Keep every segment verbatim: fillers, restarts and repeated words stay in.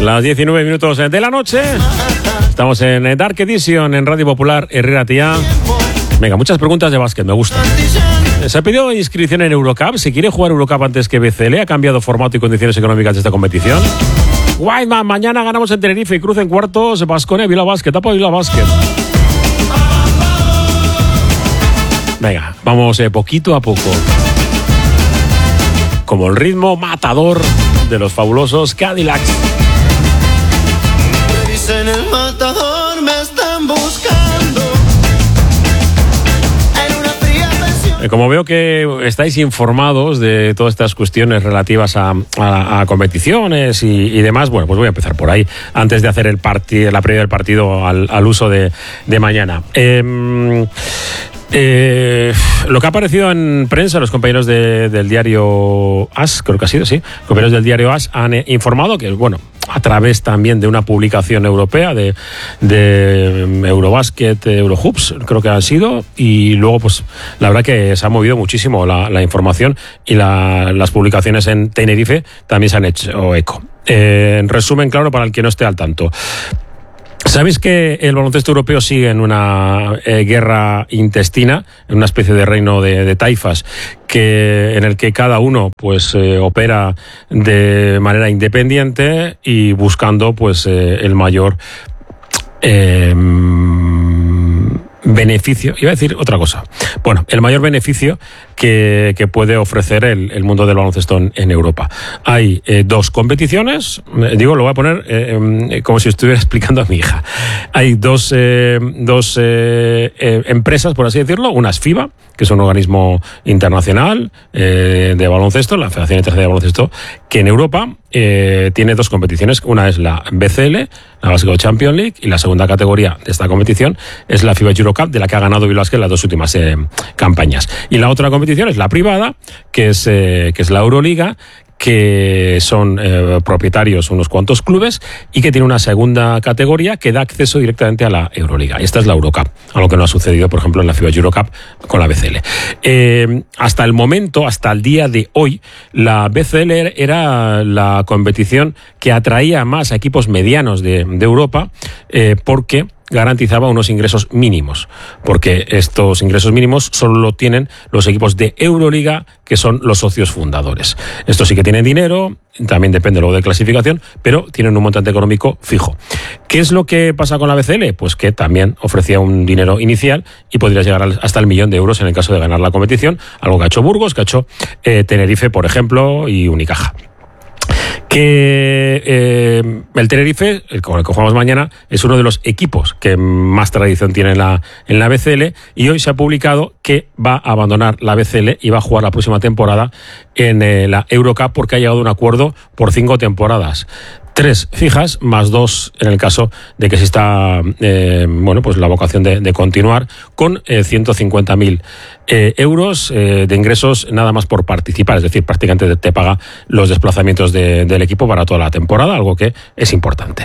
Las diecinueve minutos de la noche. Estamos en Dark Edition en Radio Popular Herrera Tía. Venga, muchas preguntas de básquet, me gusta. Se ha pedido inscripción en Eurocup. Si quiere jugar Eurocup antes que B C L, ha cambiado formato y condiciones económicas de esta competición. Whiteman, mañana ganamos en Tenerife y cruce en cuartos Baskonia Bilbao Basket. Tapa Bilbao Basket. Venga, vamos eh, poquito a poco. Como el ritmo matador de los fabulosos Cadillacs. En el matador me están buscando. En una fría pensión. Como veo que estáis informados de todas estas cuestiones relativas a, a, a competiciones y, y demás, bueno, pues voy a empezar por ahí, antes de hacer el partido, la previa del partido al, al uso de, de mañana. Eh, Eh, lo que ha aparecido en prensa, los compañeros de, del diario AS, creo que ha sido, sí, compañeros del diario AS han eh, informado que, bueno, a través también de una publicación europea de, de Eurobasket, Eurohoops, creo que han sido, y luego, pues, la verdad que se ha movido muchísimo la, la información y la, las publicaciones en Tenerife también se han hecho eco. Eh, en resumen, claro, para el que no esté al tanto. ¿Sabéis que el baloncesto europeo sigue en una eh, guerra intestina, en una especie de reino de, de taifas, que en el que cada uno pues eh, opera de manera independiente y buscando pues eh, el mayor eh, beneficio, iba a decir otra cosa, bueno, el mayor beneficio que, que puede ofrecer el, el mundo del baloncesto en, en Europa. Hay eh, dos competiciones, eh, digo, lo voy a poner eh, eh, como si estuviera explicando a mi hija. Hay dos, eh, dos eh, eh, empresas, por así decirlo, una es FIBA, que es un organismo internacional eh, de baloncesto, la Federación Internacional de Baloncesto, que en Europa eh, tiene dos competiciones. Una es la B C L, la Basketball Champions League, y la segunda categoría de esta competición es la FIBA Eurocup, de la que ha ganado Bilbao Basket en las dos últimas eh, campañas. Y la otra competición es la privada, que es, eh, que es la Euroliga, que son eh, propietarios unos cuantos clubes y que tiene una segunda categoría que da acceso directamente a la Euroliga. Esta es la Eurocup, algo que no ha sucedido, por ejemplo, en la FIBA Eurocup con la B C L. Eh, hasta el momento, hasta el día de hoy, la B C L era la competición que atraía más a equipos medianos de, de Europa eh, porque garantizaba unos ingresos mínimos, porque estos ingresos mínimos solo lo tienen los equipos de Euroliga, que son los socios fundadores. Estos sí que tienen dinero, también depende luego de clasificación, pero tienen un montante económico fijo. ¿Qué es lo que pasa con la B C L? Pues que también ofrecía un dinero inicial y podría llegar hasta el millón de euros en el caso de ganar la competición, algo que ha hecho Burgos, que ha hecho eh, Tenerife, por ejemplo, y Unicaja. Que eh, el Tenerife, el con el que jugamos mañana, es uno de los equipos que más tradición tiene en la, en la B C L, y hoy se ha publicado que va a abandonar la B C L y va a jugar la próxima temporada en eh, la Eurocup, porque ha llegado a un acuerdo por cinco temporadas. Tres fijas, más dos en el caso de que exista eh, bueno, pues la vocación de, de continuar, con eh, ciento cincuenta mil eh, euros eh, de ingresos nada más por participar, es decir, prácticamente te, te paga los desplazamientos de, del equipo para toda la temporada, algo que es importante.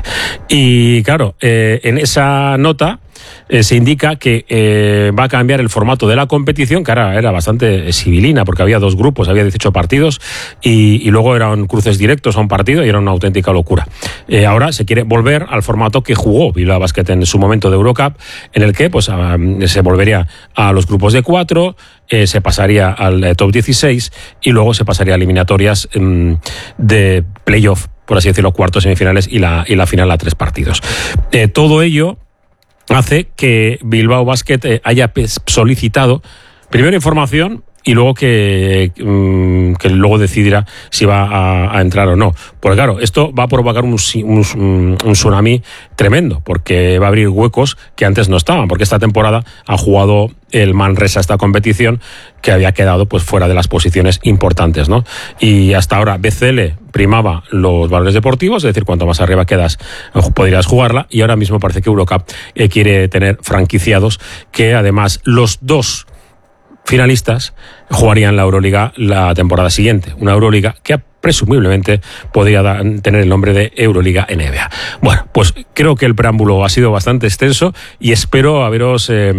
Y claro, eh, en esa nota Eh, se indica que eh, va a cambiar el formato de la competición, que ahora era bastante sibilina porque había dos grupos, había dieciocho partidos y, y luego eran cruces directos a un partido y era una auténtica locura. Eh, ahora se quiere volver al formato que jugó Bilbao Basket en su momento de Eurocup, en el que pues a, se volvería a los grupos de cuatro, eh, se pasaría al eh, top dieciséis y luego se pasaría a eliminatorias eh, de playoff, por así decirlo, cuartos, semifinales y la, y la final a tres partidos. Eh, todo ello hace que Bilbao Basket eh, haya solicitado primero información y luego que, que luego decidirá si va a, a entrar o no. Porque claro, esto va a provocar un, un, un tsunami tremendo, porque va a abrir huecos que antes no estaban, porque esta temporada ha jugado el Manresa esta competición, que había quedado pues fuera de las posiciones importantes, ¿no? Y hasta ahora B C L primaba los valores deportivos, es decir, cuanto más arriba quedas podrías jugarla, y ahora mismo parece que Eurocup eh, quiere tener franquiciados que además los dos finalistas jugarían la Euroliga la temporada siguiente, una Euroliga que presumiblemente podría da, tener el nombre de Euroliga N B A. Bueno, pues creo que el preámbulo ha sido bastante extenso y espero haberos eh,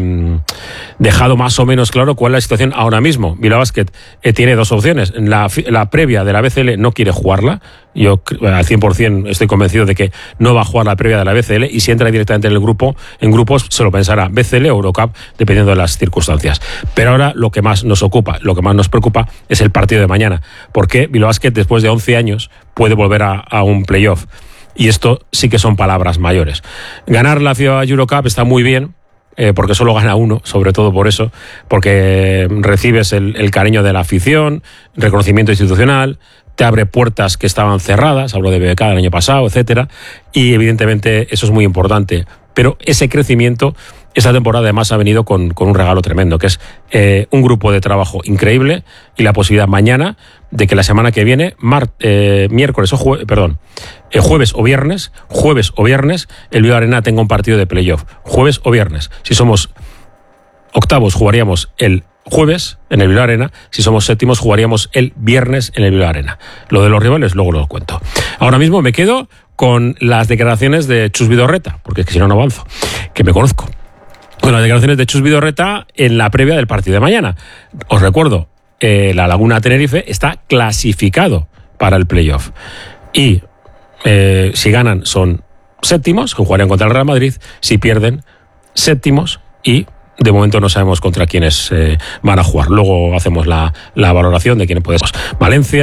dejado más o menos claro cuál es la situación ahora mismo. Bilbao Basket eh, tiene dos opciones. La, la previa de la B C L no quiere jugarla, Yo al cien por ciento estoy convencido de que no va a jugar la previa de la B C L y si entra directamente en el grupo, en grupos se lo pensará B C L o Eurocup, dependiendo de las circunstancias. Pero ahora lo que más nos ocupa, lo que más nos preocupa es el partido de mañana, porque Bilbao Basket después de once años puede volver a, a un playoff. Y esto sí que son palabras mayores. Ganar la FIBA Eurocup está muy bien, eh, porque solo gana uno, sobre todo por eso, porque recibes el, el cariño de la afición, reconocimiento institucional, te abre puertas que estaban cerradas, hablo de B B K el año pasado, etcétera, y evidentemente eso es muy importante. Pero ese crecimiento, esta temporada además ha venido con, con un regalo tremendo, que es eh, un grupo de trabajo increíble y la posibilidad mañana de que la semana que viene, mar, eh, miércoles o jue, perdón, eh, jueves o viernes, jueves o viernes, el Bilbao Arena tenga un partido de playoff. Jueves o viernes. Si somos octavos, jugaríamos el jueves en el Bilbao Arena. Si somos séptimos, jugaríamos el viernes en el Bilbao Arena. Lo de los rivales luego lo cuento. Ahora mismo me quedo con las declaraciones de Chus Vidorreta, porque es que si no, no avanzo, que me conozco. Con las declaraciones de Chus Vidorreta en la previa del partido de mañana. Os recuerdo, eh, la Laguna Tenerife está clasificado para el playoff. Y eh, si ganan son séptimos, que jugarían contra el Real Madrid. Si pierden, séptimos y de momento no sabemos contra quiénes eh, van a jugar. Luego hacemos la, la valoración de quiénes puede ser. Valencia.